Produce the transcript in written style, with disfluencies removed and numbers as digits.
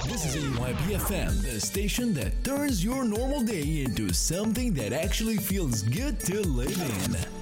This is AYP FM, the station that turns your normal day into something that actually feels good to live in.